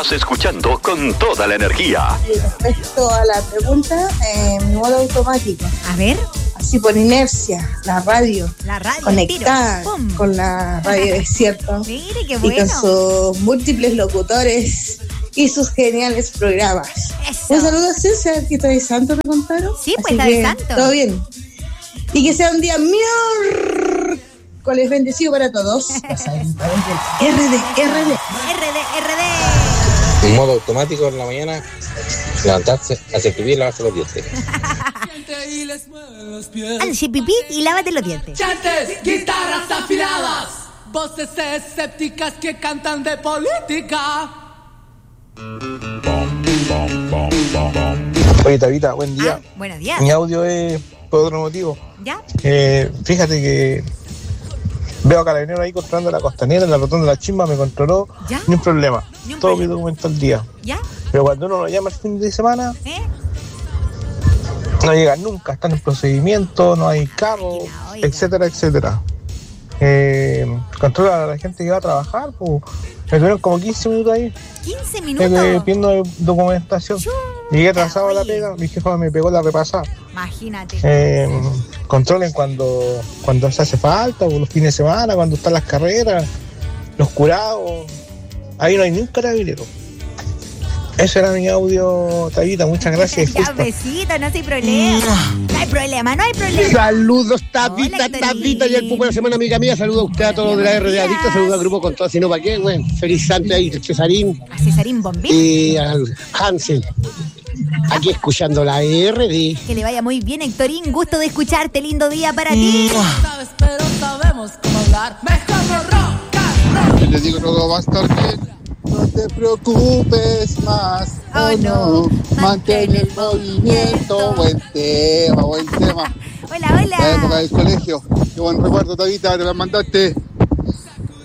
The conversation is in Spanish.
Estás escuchando con toda la energía. Respecto a la pregunta, mi modo automático. A ver. Así por inercia, la radio conectada con la radio desierto. Mire, qué bueno. Y con sus múltiples locutores y sus geniales programas. Eso. Un saludo a César, que está de santo, me contaron. Sí, pues está de santo. Todo bien. Y que sea un día miércoles bendecido para todos. RD. En modo automático en la mañana, levantarse, hacer pipí y lavarse los dientes. Hace pipí y lávate los dientes. Chantes, guitarras afiladas, voces escépticas que cantan de política. Oye, Tabita, buen día. Buenos días. Mi audio es por otro motivo. ¿Ya? Fíjate que veo a Carabinero ahí controlando la Costanera, en la rotonda de la Chimba, me controló. ¿Ya? Ni un problema. Ni un Todo problema. mi documento al día. ¿Ya? Pero cuando uno lo llama el fin de semana, no llegan nunca, están en procedimiento, no hay carro, etcétera. Controla a la gente que va a trabajar, pues. Me tuvieron como 15 minutos ahí. 15 minutos. Pidiendo documentación. Llegué atrasado a la pega, mi jefa me pegó la repasada. Imagínate. Controlen cuando se hace falta, o los fines de semana, cuando están las carreras, los curados. Ahí no hay ni un carabinero. Ese era mi audio, Tabita, muchas gracias. Ya, besito, no hay problema. No hay problema. Saludos, Tabita, Hola, Tabita, y el pupo de la semana, amiga mía. Saludos a usted, a todos de la RD Adicta, saludos al grupo con todo, sino para qué, güey. Feliz Santo ahí, Cesarín. A Cesarín Bombín. Y al Hansel. Aquí escuchando la RD. Que le vaya muy bien, Héctorín. Gusto de escucharte. Lindo día para ti. Sabes, pero sabemos cómo hablar. Mejor no rock and roll. Yo les digo, no va a estar bien. No te preocupes más. Oh, no. Mantén el movimiento. Buen tema. Hola. La época del colegio. Qué buen recuerdo, Tabita, te la mandaste.